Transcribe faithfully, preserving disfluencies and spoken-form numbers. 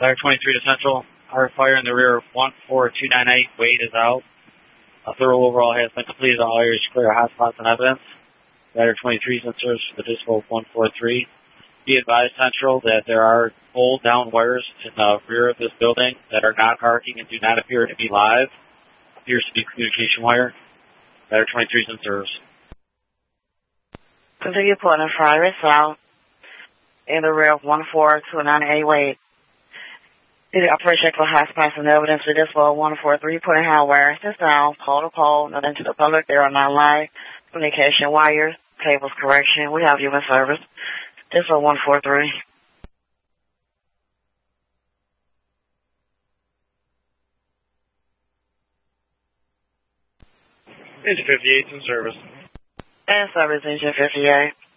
Ladder twenty-three to Central. Hard fire in the rear of one four two nine eight. Wade is out. A thorough overall has been completed. All areas clear of hotspots and evidence. Ladder twenty-three is in service for the Dispo one four three. Be advised, Central, that there are pulled down wires in the rear of this building that are not arcing and do not appear to be live. Appears to be communication wire. Ladder twenty-three is in service. Continue pulling in Friday south in the rear of one four two nine eight Wade. The operation for hotspots and evidence for this for one four three putting high wires. This down, call to call, nothing to the public. There are not live communication wires, cables correction. We have you in service. This for one four three. Engine fifty-eight in service. And service engine fifty-eight.